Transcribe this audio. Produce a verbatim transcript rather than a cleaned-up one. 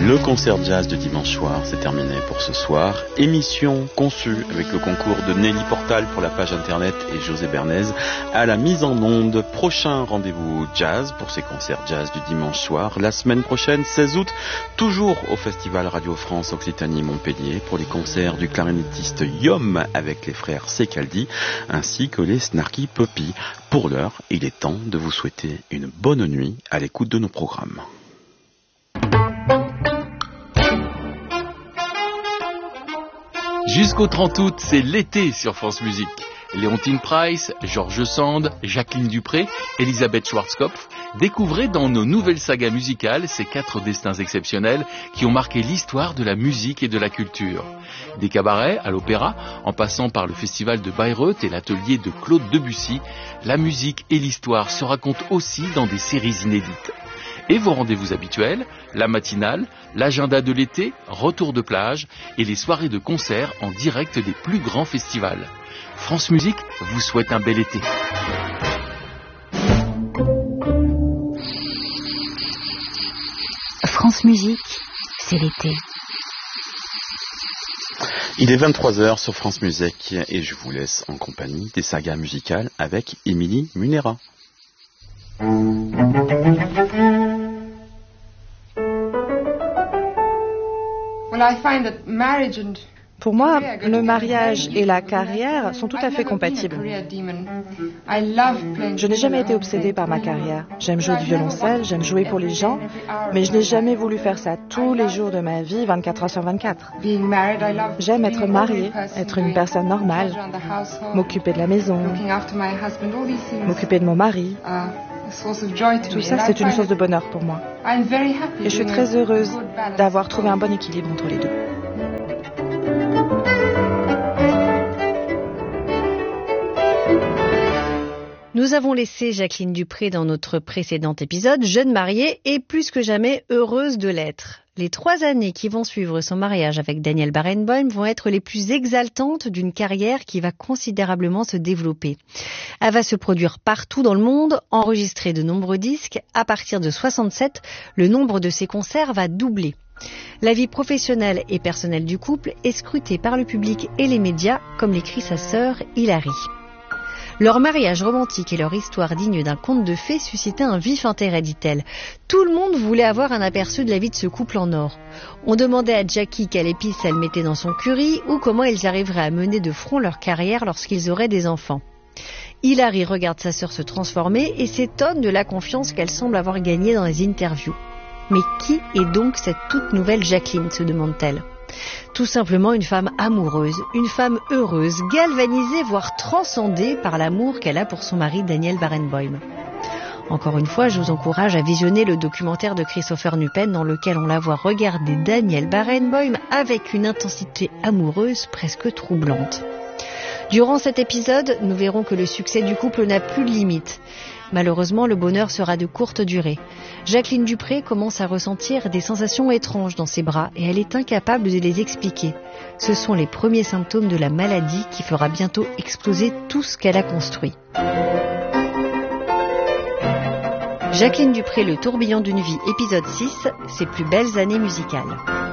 Le concert jazz de dimanche soir, c'est terminé pour ce soir. Émission conçue avec le concours de Nelly Portal pour la page internet et José Bernays à la mise en onde. Prochain rendez-vous jazz pour ces concerts jazz du dimanche soir. La semaine prochaine, seize août, toujours au Festival Radio France Occitanie Montpellier pour les concerts du clarinettiste Yom avec les frères Secaldi ainsi que les Snarky Puppy. Pour l'heure, il est temps de vous souhaiter une bonne nuit à l'écoute de nos programmes. Jusqu'au trente août, c'est l'été sur France Musique. Léontine Price, Georges Sand, Jacqueline Dupré, Elisabeth Schwarzkopf, découvrez dans nos nouvelles sagas musicales ces quatre destins exceptionnels qui ont marqué l'histoire de la musique et de la culture. Des cabarets à l'opéra, en passant par le festival de Bayreuth et l'atelier de Claude Debussy, la musique et l'histoire se racontent aussi dans des séries inédites. Et vos rendez-vous habituels, la matinale, l'agenda de l'été, retour de plage et les soirées de concert en direct des plus grands festivals. France Musique vous souhaite un bel été. France Musique, c'est l'été. Il est vingt-trois heures sur France Musique et je vous laisse en compagnie des sagas musicales avec Émilie Munera. Pour moi, le mariage et la carrière sont tout à fait compatibles. Je n'ai jamais été obsédée par ma carrière. J'aime jouer du violoncelle, j'aime jouer pour les gens, mais je n'ai jamais voulu faire ça tous les jours de ma vie, vingt-quatre heures sur vingt-quatre. J'aime être mariée, être une personne normale, m'occuper de la maison, m'occuper de mon mari. Tout ça, c'est une source de bonheur pour moi. Et je suis très heureuse d'avoir trouvé un bon équilibre entre les deux. Nous avons laissé Jacqueline Dupré dans notre précédent épisode, jeune mariée et plus que jamais heureuse de l'être. Les trois années qui vont suivre son mariage avec Daniel Barenboim vont être les plus exaltantes d'une carrière qui va considérablement se développer. Elle va se produire partout dans le monde, enregistrer de nombreux disques. À partir de soixante-sept, le nombre de ses concerts va doubler. La vie professionnelle et personnelle du couple est scrutée par le public et les médias, comme l'écrit sa sœur Hilary. Leur mariage romantique et leur histoire digne d'un conte de fées suscitaient un vif intérêt, dit-elle. Tout le monde voulait avoir un aperçu de la vie de ce couple en or. On demandait à Jackie quelle épice elle mettait dans son curry ou comment ils arriveraient à mener de front leur carrière lorsqu'ils auraient des enfants. Hilary regarde sa sœur se transformer et s'étonne de la confiance qu'elle semble avoir gagnée dans les interviews. Mais qui est donc cette toute nouvelle Jacqueline, se demande-t-elle. Tout simplement une femme amoureuse, une femme heureuse, galvanisée, voire transcendée par l'amour qu'elle a pour son mari Daniel Barenboim. Encore une fois, je vous encourage à visionner le documentaire de Christopher Nupen dans lequel on la voit regarder Daniel Barenboim avec une intensité amoureuse presque troublante. Durant cet épisode, nous verrons que le succès du couple n'a plus de limite. Malheureusement, le bonheur sera de courte durée. Jacqueline Dupré commence à ressentir des sensations étranges dans ses bras et elle est incapable de les expliquer. Ce sont les premiers symptômes de la maladie qui fera bientôt exploser tout ce qu'elle a construit. Jacqueline Dupré, le tourbillon d'une vie, épisode six, ses plus belles années musicales.